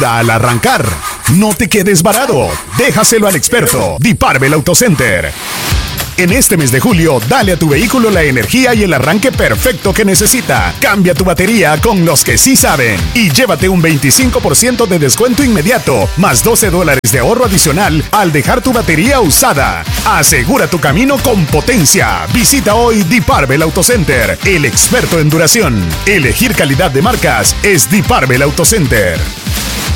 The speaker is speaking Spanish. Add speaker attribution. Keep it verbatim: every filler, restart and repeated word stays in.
Speaker 1: al arrancar. No te quedes varado. Déjaselo al experto. Deep-Arbel Auto Center. En este mes de julio, dale a tu vehículo la energía y el arranque perfecto que necesita. Cambia tu batería con los que sí saben y llévate un veinticinco por ciento de descuento inmediato, más doce dólares de ahorro adicional al dejar tu batería usada. Asegura tu camino con potencia. Visita hoy Deep-Arbel Auto Center, el experto en duración. Elegir calidad de marcas es Deep-Arbel Auto Center.